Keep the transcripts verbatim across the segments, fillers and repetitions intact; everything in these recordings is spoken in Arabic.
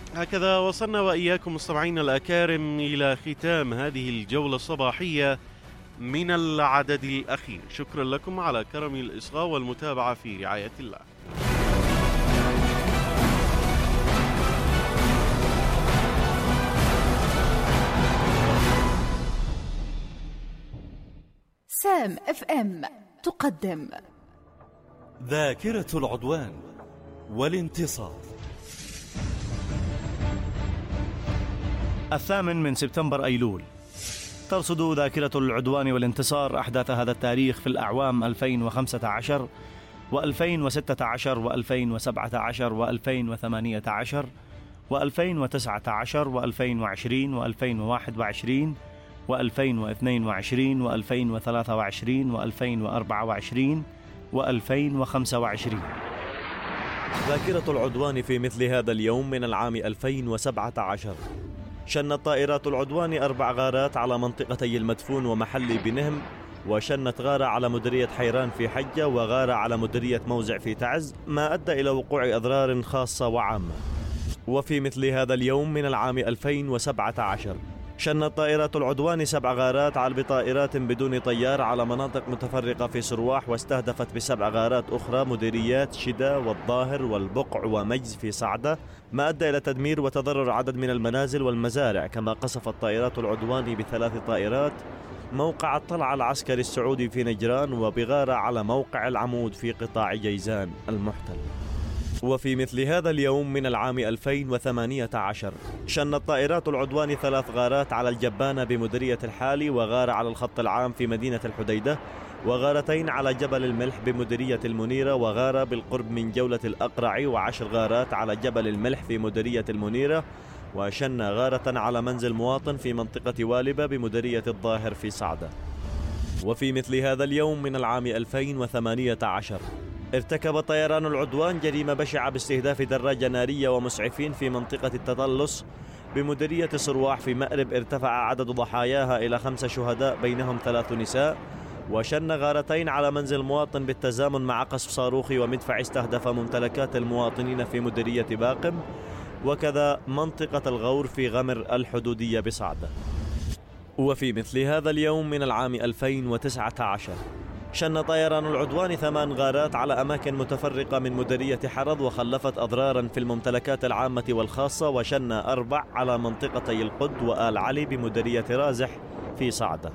هكذا وصلنا وإياكم مستمعينا الأكارم إلى ختام هذه الجولة الصباحية من العدد الأخير. شكرا لكم على كرم الإصغاء والمتابعة في رعاية الله. سام اف ام تقدم ذاكرة العدوان والانتصار. الثامن من سبتمبر أيلول ترصد ذاكرة العدوان والانتصار أحداث هذا التاريخ في الأعوام ألفين وخمسة عشر وألفين وستة عشر وألفين وسبعة عشر وألفين وثمانية عشر وألفين وتسعة عشر وألفين وعشرين وألفين وواحد وعشرين وألفين واثنين وعشرين وألفين وثلاثة وعشرين وألفين وأربعة وعشرين وألفين وخمسة وعشرين. ذاكرة العدوان في مثل هذا اليوم من العام ألفين وسبعة عشر شنت طائرات العدوان أربع غارات على منطقتي المدفون ومحلي بنهم، وشنت غارة على مديرية حيران في حجة وغارة على مديرية موزع في تعز، ما أدى إلى وقوع أضرار خاصة وعامة. وفي مثل هذا اليوم من العام ألفين وسبعة عشر شنت طائرات العدوان سبع غارات على بطائرات بدون طيار على مناطق متفرقة في سرواح، واستهدفت بسبع غارات أخرى مديريات شدا والظاهر والبقع ومجز في صعدة، ما أدى إلى تدمير وتضرر عدد من المنازل والمزارع. كما قصفت طائرات العدوان بثلاث طائرات موقع الطلعة العسكري السعودي في نجران، وبغارة على موقع العمود في قطاع جيزان المحتل. وفي مثل هذا اليوم من العام ألفين وثمانية عشر شنت طائرات العدوان ثلاث غارات على الجبانة بمديرية الحالي، وغارة على الخط العام في مدينة الحديدة، وغارتين على جبل الملح بمديرية المنيرة، وغارة بالقرب من جولة الأقرع، وعشر غارات على جبل الملح في مديرية المنيرة، وشن غارة على منزل مواطن في منطقة والبة بمديرية الظاهر في صعدة. وفي مثل هذا اليوم من العام ألفين وثمانية عشر ارتكب طيران العدوان جريمة بشعة باستهداف دراجة نارية ومسعفين في منطقة التطلس بمديرية صرواح في مأرب، ارتفع عدد ضحاياها إلى خمسة شهداء بينهم ثلاث نساء، وشن غارتين على منزل مواطن بالتزامن مع قصف صاروخي ومدفع استهدف ممتلكات المواطنين في مديرية باقم، وكذا منطقة الغور في غمر الحدودية بصعدة. وفي مثل هذا اليوم من العام ألفين وتسعة عشر شن طيران العدوان ثمان غارات على أماكن متفرقة من مديرية حرض، وخلفت أضرارا في الممتلكات العامة والخاصة، وشن أربع على منطقتي القد وآل علي بمديرية رازح في صعدة.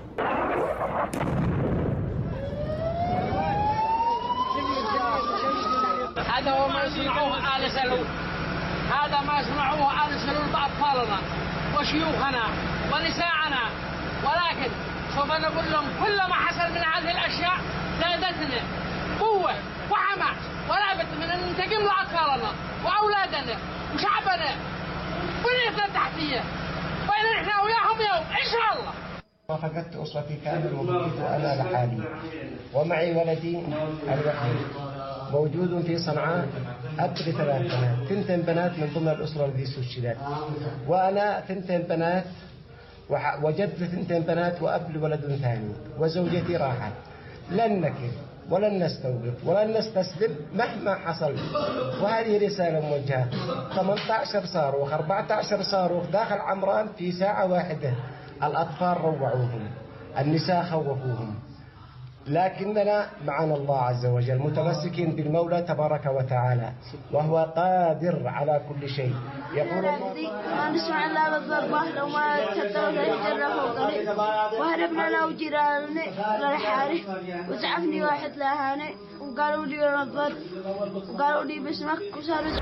هذا هو ما يصنعوه آل سلول، هذا ما يصنعوه آل سلول بأطفالنا وشيوخنا ونساءنا، ولكن سوف نقول لهم كل ما حصل من هذه الأشياء زادتنا قوة وحماس ولا بد من أن ننتقم لأطفالنا وأولادنا وشعبنا بنيتنا التحتية، وإن إحنا وياهم يوم إن شاء الله. فقدت أسرتي كامل وبقيت أنا لحالي، ومعي ولدي الوحيد موجود في صنعاء أب لثلاث بنات، ثنتين بنات من ضمن الأسرة التي استشهدت، وأنا ثنتين بنات وجدت ثنتين بنات وأب لولد ثاني، وزوجتي راحت. لن نكل ولن نستوقف ولن نستسلم مهما حصل. وهذه رسالة موجهة. ثمانية عشر صاروخ أربعة عشر صاروخ داخل عمران في ساعة واحدة. الأطفال روعوهم، النساء خوفوهم، لكننا معنا الله عز وجل متمسكين بالمولى تبارك وتعالى، وهو قادر على كل شيء. يقول الله ما نسمع إلا بالضربة لو ما تدروا الجنة فوقني، وهربنا أنا وجيراني للحارة، وزعفني واحد لهاني وقالوا لي الضرب وقالوا لي باسمك وصاروا.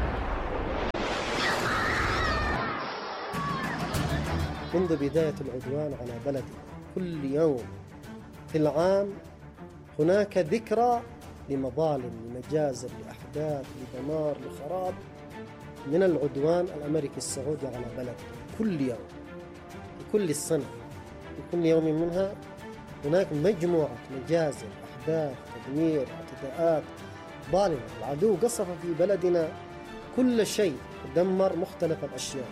منذ بداية العدوان على بلدي كل يوم في العام هناك ذكرى لمظالم، لمجازر، لأحداث، لدمار، لخراب من العدوان الأمريكي السعودي على بلد. كل يوم كل السنة في كل يوم منها هناك مجموعة مجازر، أحداث، تدمير، اعتداءات ظالمة. العدو قصف في بلدنا كل شيء، دمر مختلف الأشياء.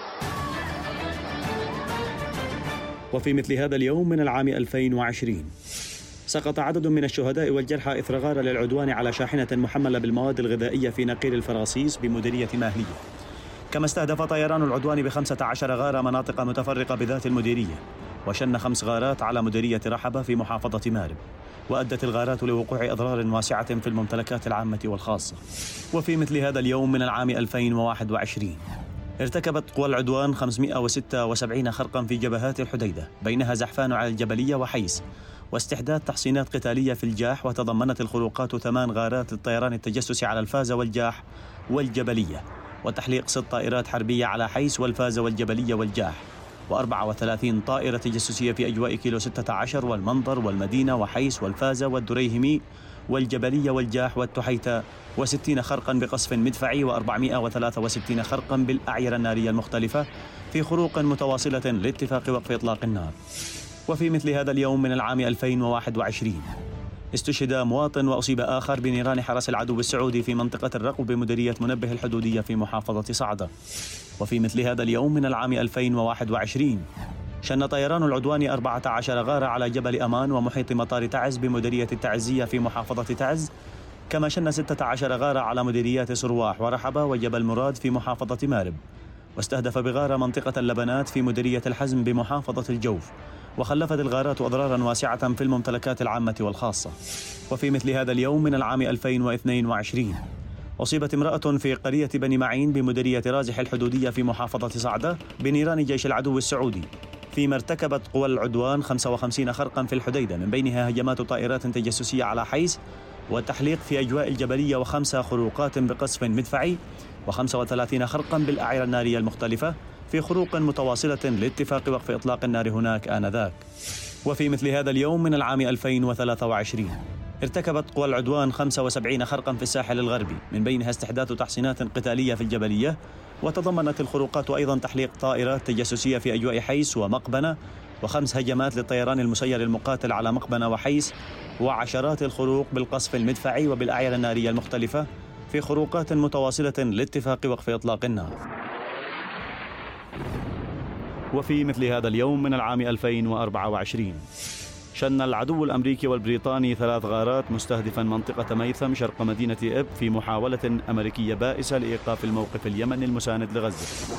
وفي مثل هذا اليوم من العام ألفين وعشرين سقط عدد من الشهداء والجرحى إثر غارة للعدوان على شاحنة محملة بالمواد الغذائية في نقيل الفراسيس بمديرية ماهلية. كما استهدف طيران العدوان بخمسة عشر غارة مناطق متفرقة بذات المديرية، وشن خمس غارات على مديرية رحبة في محافظة مارب، وأدت الغارات لوقوع أضرار واسعة في الممتلكات العامة والخاصة. وفي مثل هذا اليوم من العام ألفين وواحد وعشرين ارتكبت قوى العدوان خمسمائة وستة وسبعين خرقا في جبهات الحديدة، بينها زحفان على الجبلية وحيس، واستحداث تحصينات قتالية في الجاح. وتضمنت الخروقات ثمان غارات للطيران التجسسي على الفازة والجاح والجبلية، وتحليق ست طائرات حربية على حيس والفازة والجبلية والجاح، وأربعة وثلاثين طائرة تجسسية في أجواء كيلو ستة عشر والمنظر والمدينة وحيس والفازة والدريهمي والجبلية والجاح والتحيتة، وستين خرقا بقصف مدفعي وأربعمائة وثلاثة وستين خرقا بالأعيرة النارية المختلفة في خروق متواصلة لاتفاق وقف إطلاق النار. وفي مثل هذا اليوم من العام ألفين وواحد وعشرين استشهد مواطن وأصيب آخر بنيران حرس العدو السعودي في منطقة الرقب بمديرية منبه الحدودية في محافظة صعدة. وفي مثل هذا اليوم من العام ألفين وواحد وعشرين شن طيران العدوان أربعة عشر غارة على جبل أمان ومحيط مطار تعز بمديرية التعزية في محافظة تعز، كما شن ستة عشر غارة على مديريات سرواح ورحبة وجبل مراد في محافظة مارب، واستهدف بغارة منطقة اللبنات في مديرية الحزم بمحافظة الجوف، وخلفت الغارات أضرارا واسعة في الممتلكات العامة والخاصة. وفي مثل هذا اليوم من العام ألفين واثنين وعشرين أصيبت امرأة في قرية بني معين بمديرية رازح الحدودية في محافظة صعدة بنيران جيش العدو السعودي، فيما ارتكبت قوى العدوان خمسة وخمسين خرقا في الحديدة، من بينها هجمات طائرات تجسسية على حيس والتحليق في أجواء الجبلية، وخمسة خروقات بقصف مدفعي، وخمسة وثلاثين خرقا بالأعيرة النارية المختلفة في خروق متواصلة لاتفاق وقف إطلاق النار هناك آنذاك. وفي مثل هذا اليوم من العام ألفين وثلاثة وعشرين ارتكبت قوى العدوان خمسة وسبعين خرقا في الساحل الغربي، من بينها استحداث تحصينات قتالية في الجبلية، وتضمنت الخروقات أيضا تحليق طائرات تجسسية في أجواء حيس ومقبنة، وخمس هجمات للطيران المسير المقاتل على مقبنة وحيس، وعشرات الخروق بالقصف المدفعي وبالأعيرة النارية المختلفة في خروقات متواصلة لاتفاق وقف إطلاق النار. وفي مثل هذا اليوم من العام ألفين وأربعة وعشرين شن العدو الأمريكي والبريطاني ثلاث غارات مستهدفا منطقة ميثم شرق مدينة إب في محاولة أمريكية بائسة لإيقاف الموقف اليمني المساند لغزة.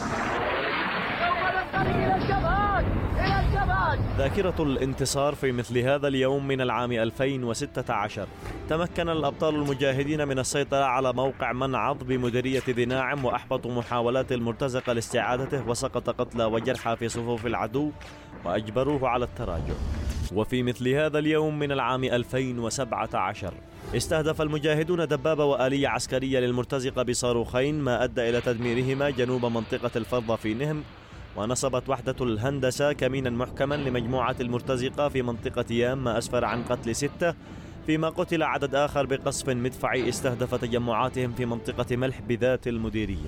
ذاكرة الانتصار في مثل هذا اليوم من العام ألفين وستة عشر تمكن الأبطال المجاهدين من السيطرة على موقع منعض بمديرية ذي ناعم، وأحبطوا محاولات المرتزقة لاستعادته، وسقط قتلى وجرحى في صفوف العدو وأجبروه على التراجع. وفي مثل هذا اليوم من العام ألفين وسبعة عشر استهدف المجاهدون دبابة وآلية عسكرية للمرتزقة بصاروخين، ما أدى إلى تدميرهما جنوب منطقة الفرضة في نهم. ونصبت وحدة الهندسة كمينا محكما لمجموعة المرتزقة في منطقة يام، ما أسفر عن قتل ستة، فيما قتل عدد آخر بقصف مدفعي استهدف تجمعاتهم في منطقة ملح بذات المديرية.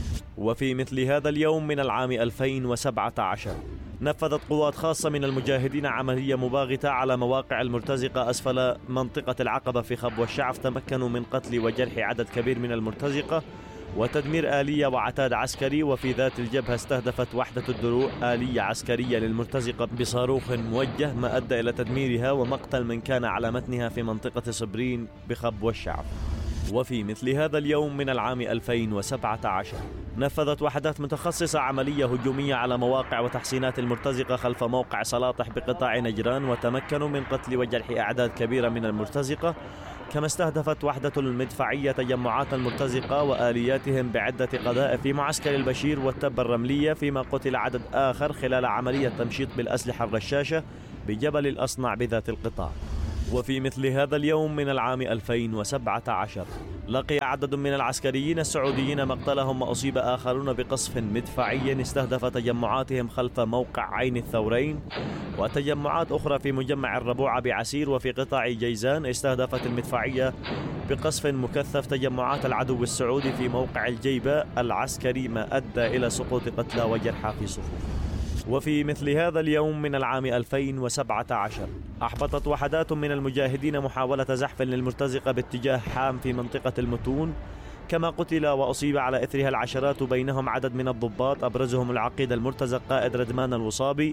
وفي مثل هذا اليوم من العام ألفين وسبعة عشر نفذت قوات خاصة من المجاهدين عملية مباغتة على مواقع المرتزقة أسفل منطقة العقبة في خبوة الشعف، تمكنوا من قتل وجرح عدد كبير من المرتزقة وتدمير آلية وعتاد عسكري. وفي ذات الجبهة استهدفت وحدة الدروع آلية عسكرية للمرتزقة بصاروخ موجه، ما أدى إلى تدميرها ومقتل من كان على متنها في منطقة صبرين بخبوة الشعف. وفي مثل هذا اليوم من العام ألفين وسبعة عشر نفذت وحدات متخصصة عملية هجومية على مواقع وتحصينات المرتزقة خلف موقع سلاطح بقطاع نجران، وتمكنوا من قتل وجرح أعداد كبيرة من المرتزقة. كما استهدفت وحدة المدفعية تجمعات المرتزقة وآلياتهم بعدة قذائف في معسكر البشير والتبة الرملية، فيما قتل عدد آخر خلال عملية تمشيط بالأسلحة الرشاشة بجبل الأصنع بذات القطاع. وفي مثل هذا اليوم من العام ألفين وسبعة عشر لقي عدد من العسكريين السعوديين مقتلهم، وأصيب آخرون بقصف مدفعي استهدف تجمعاتهم خلف موقع عين الثورين، وتجمعات أخرى في مجمع الربوع بعسير وفي قطاع جيزان استهدفت المدفعية بقصف مكثف تجمعات العدو السعودي في موقع الجيبة العسكري، ما أدى إلى سقوط قتلى وجرحى في صفوف. وفي مثل هذا اليوم من العام ألفين وسبعة عشر أحبطت وحدات من المجاهدين محاولة زحف للمرتزقة باتجاه حام في منطقة المتون، كما قتل وأصيب على إثرها العشرات، بينهم عدد من الضباط أبرزهم العقيد المرتزق قائد ردمان الوصابي،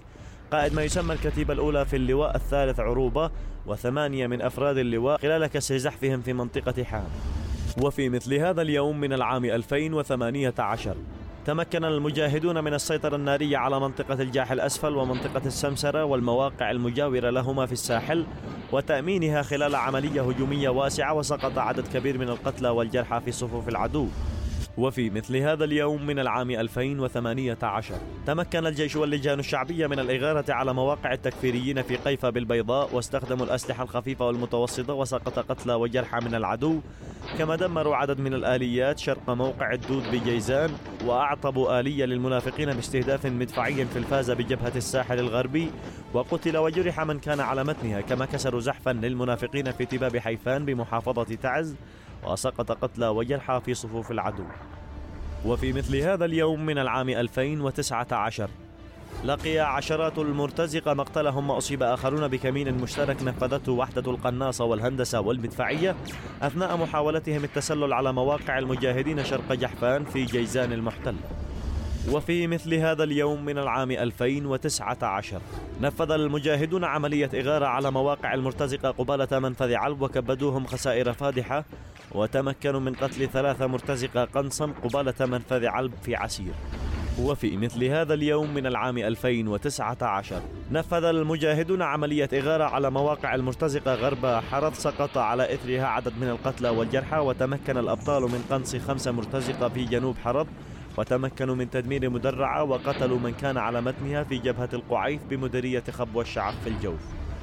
قائد ما يسمى الكتيبة الأولى في اللواء الثالث عروبة وثمانية من أفراد اللواء خلال كسر زحفهم في منطقة حام. وفي مثل هذا اليوم من العام ألفين وثمانية عشر تمكن المجاهدون من السيطرة النارية على منطقة الجاح الأسفل ومنطقة السمسرة والمواقع المجاورة لهما في الساحل وتأمينها خلال عملية هجومية واسعة، وسقط عدد كبير من القتلى والجرحى في صفوف العدو. وفي مثل هذا اليوم من العام ألفين وثمانية عشر تمكن الجيش واللجان الشعبية من الإغارة على مواقع التكفيريين في قيفا بالبيضاء، واستخدموا الأسلحة الخفيفة والمتوسطة وسقط قتلى وجرحى من العدو، كما دمروا عدد من الآليات شرق موقع الدود بجيزان، وأعطبوا آلية للمنافقين باستهداف مدفعي في الفازة بجبهة الساحل الغربي، وقتل وجرح من كان على متنها، كما كسروا زحفا للمنافقين في تباب حيفان بمحافظة تعز، وسقط قتلى وجرحى في صفوف العدو. وفي مثل هذا اليوم من العام ألفين وتسعة عشر لقي عشرات المرتزقة مقتلهم وأصيب آخرون بكمين مشترك نفذته وحدة القناصة والهندسة والمدفعية أثناء محاولتهم التسلل على مواقع المجاهدين شرق جحفان في جيزان المحتلة. وفي مثل هذا اليوم من العام ألفين وتسعة عشر نفذ المجاهدون عملية إغارة على مواقع المرتزقة قبالة منفذ علب، وكبدوهم خسائر فادحة، وتمكنوا من قتل ثلاثة مرتزقة قنصا قبالة منفذ علب في عسير. وفي مثل هذا اليوم من العام ألفين وتسعة عشر نفذ المجاهدون عملية إغارة على مواقع المرتزقة غرب حرض، سقط على إثرها عدد من القتلى والجرحى، وتمكن الأبطال من قنص خمسة مرتزقة في جنوب حرض، وتمكنوا من تدمير مدرعة وقتلوا من كان على متنها في جبهة القعيف بمديرية خبوة الشعب في الجوف.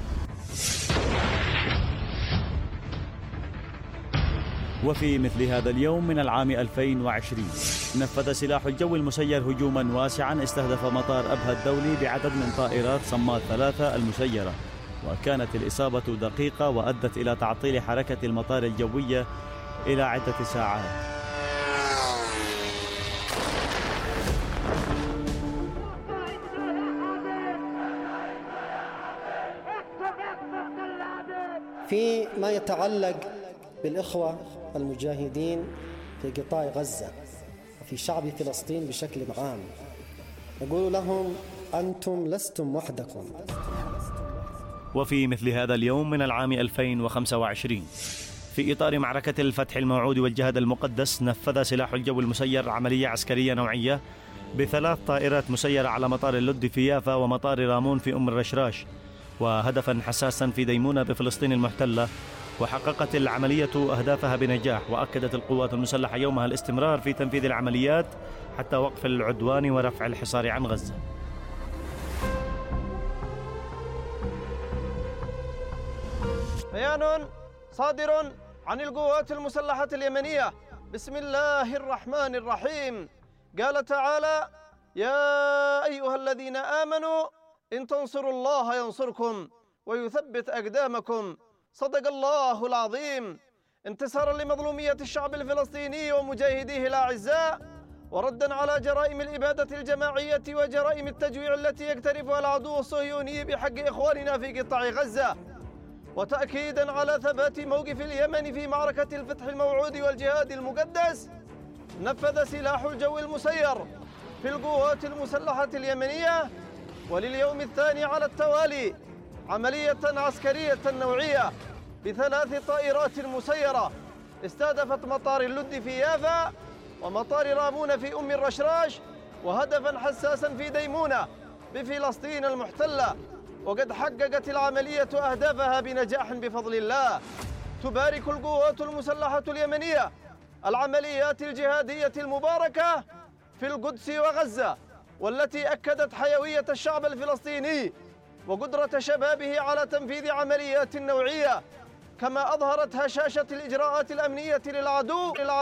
وفي مثل هذا اليوم من العام ألفين وعشرين نفذ سلاح الجو المسير هجوما واسعا استهدف مطار أبها الدولي بعدد من طائرات صماد ثلاثة المسيرة، وكانت الإصابة دقيقة وأدت إلى تعطيل حركة المطار الجوية إلى عدة ساعات. فيما يتعلق بالإخوة المجاهدين في قطاع غزة وفي شعب فلسطين بشكل عام، نقول لهم أنتم لستم وحدكم. وفي مثل هذا اليوم من العام ألفين وخمسة وعشرين في إطار معركة الفتح الموعود والجهاد المقدس نفذ سلاح الجو المسير عملية عسكرية نوعية بثلاث طائرات مسيرة على مطار اللد في يافا ومطار رامون في أم الرشراش، وهدفا حساسا في ديمونة بفلسطين المحتلة، وحققت العملية أهدافها بنجاح. وأكدت القوات المسلحة يومها الاستمرار في تنفيذ العمليات حتى وقف العدوان ورفع الحصار عن غزة. بيان صادر عن القوات المسلحة اليمنية بسم الله الرحمن الرحيم. قال تعالى: يا أيها الذين آمنوا إن تنصروا الله ينصركم ويثبت أقدامكم. صدق الله العظيم. انتصارا لمظلومية الشعب الفلسطيني ومجاهديه الأعزاء، وردا على جرائم الإبادة الجماعية وجرائم التجويع التي يقترفها العدو الصهيوني بحق إخواننا في قطاع غزة، وتأكيدا على ثبات موقف اليمن في معركة الفتح الموعود والجهاد المقدس، نفذ سلاح الجو المسير في القوات المسلحة اليمنية ولليوم الثاني على التوالي عملية عسكرية نوعية بثلاث طائرات مسيرة استهدفت مطار اللد في يافا ومطار رامون في أم الرشراش، وهدفا حساسا في ديمونة بفلسطين المحتلة. وقد حققت العملية أهدافها بنجاح بفضل الله. تبارك القوات المسلحة اليمنية العمليات الجهادية المباركة في القدس وغزة، والتي أكدت حيوية الشعب الفلسطيني وقدرة شبابه على تنفيذ عمليات نوعية، كما أظهرت هشاشة الإجراءات الأمنية للعدو